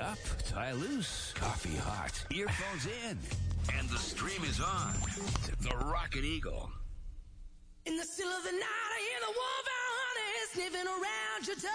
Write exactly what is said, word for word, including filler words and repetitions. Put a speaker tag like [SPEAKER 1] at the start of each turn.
[SPEAKER 1] up, tie loose, coffee hot, earphones in, and the stream is on. The Rocket Eagle.
[SPEAKER 2] In the still of the night, I hear the wolf out hunting, sniffing around your